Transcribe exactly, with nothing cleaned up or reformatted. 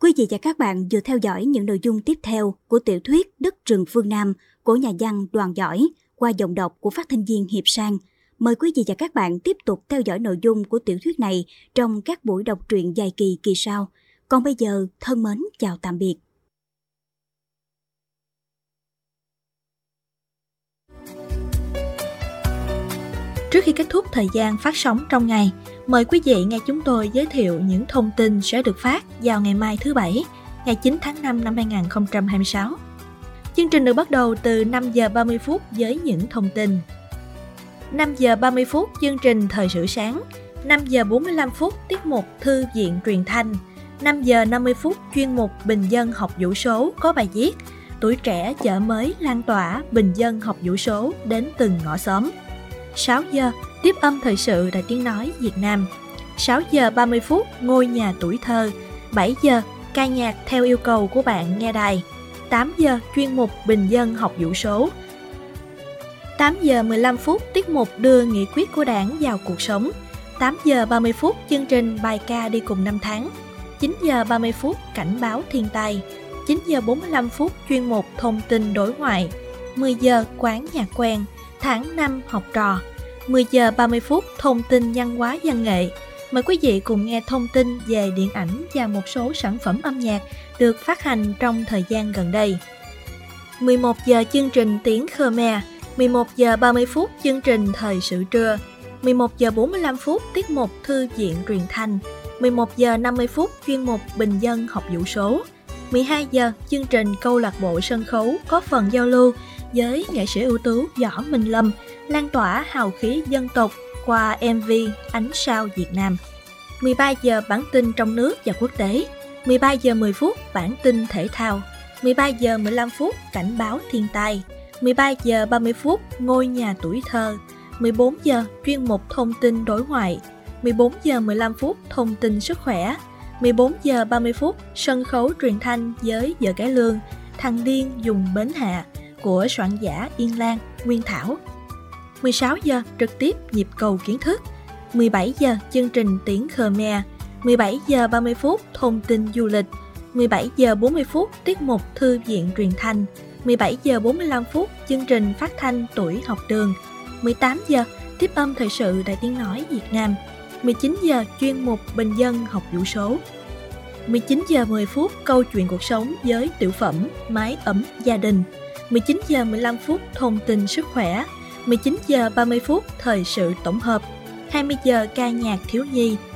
Quý vị và các bạn vừa theo dõi những nội dung tiếp theo của tiểu thuyết Đất rừng phương Nam của nhà văn Đoàn Giỏi qua giọng đọc của phát thanh viên Hiệp Sang. Mời quý vị và các bạn tiếp tục theo dõi nội dung của tiểu thuyết này trong các buổi đọc truyện dài kỳ kỳ sau. Còn bây giờ, thân mến chào tạm biệt. Trước khi kết thúc thời gian phát sóng trong ngày, mời quý vị nghe chúng tôi giới thiệu những thông tin sẽ được phát vào ngày mai thứ Bảy, ngày chín tháng năm năm hai nghìn không trăm hai mươi sáu. Chương trình được bắt đầu từ năm giờ ba mươi phút với những thông tin. năm giờ ba mươi phút chương trình Thời sự sáng, năm giờ bốn mươi lăm phút tiết mục Thư viện truyền thanh, năm giờ năm mươi phút chuyên mục Bình dân học vũ số có bài viết Tuổi trẻ chợ mới lan tỏa bình dân học vũ số đến từng ngõ xóm. sáu giờ tiếp âm thời sự Đài Tiếng nói Việt Nam. sáu giờ ba mươi phút ngôi nhà tuổi thơ. bảy giờ ca nhạc theo yêu cầu của bạn nghe đài. tám giờ chuyên mục Bình dân học vũ số. tám giờ mười lăm phút tiết mục đưa nghị quyết của Đảng vào cuộc sống. tám giờ ba mươi phút chương trình bài ca đi cùng năm tháng. chín giờ ba mươi phút cảnh báo thiên tai. chín giờ bốn mươi lăm phút chuyên mục thông tin đối ngoại. mười giờ quán nhạc quen, tháng năm học trò. mười giờ ba mươi phút thông tin văn hóa văn nghệ. Mời quý vị cùng nghe thông tin về điện ảnh và một số sản phẩm âm nhạc được phát hành trong thời gian gần đây. mười một giờ chương trình tiếng Khmer. mười một giờ ba mươi phút chương trình Thời sự trưa. mười một giờ bốn mươi lăm phút tiết mục Thư viện truyền thanh. mười một giờ năm mươi phút chuyên mục Bình dân học vũ số. mười hai giờ chương trình Câu lạc bộ sân khấu có phần giao lưu với nghệ sĩ ưu tú Võ Minh Lâm, lan tỏa hào khí dân tộc qua em vê Ánh sao Việt Nam. mười ba giờ bản tin trong nước và quốc tế. mười ba giờ mười phút bản tin thể thao. mười ba giờ mười lăm phút cảnh báo thiên tai. mười ba giờ ba mươi phút ngôi nhà tuổi thơ. mười bốn giờ chuyên mục thông tin đối ngoại. mười bốn giờ mười lăm phút thông tin sức khỏe. mười bốn giờ ba mươi phút sân khấu truyền thanh với Vợ Cải Lương, Thằng điên dùng bến hạ của soạn giả Yên Lan, Nguyên Thảo. mười sáu giờ trực tiếp nhịp cầu kiến thức. mười bảy giờ chương trình tiếng Khmer. mười bảy giờ ba mươi phút thông tin du lịch. mười bảy giờ bốn mươi phút tiết mục Thư viện truyền thanh. mười bảy giờ bốn mươi lăm phút chương trình phát thanh Tuổi học đường. mười tám giờ tiếp âm thời sự Đài Tiếng nói Việt Nam. mười chín giờ chuyên mục Bình dân học vũ số. mười chín giờ mười phút câu chuyện cuộc sống với tiểu phẩm Mái ấm gia đình. mười chín giờ mười lăm phút thông tin sức khỏe. mười chín giờ ba mươi phút thời sự tổng hợp. hai mươi giờ ca nhạc thiếu nhi.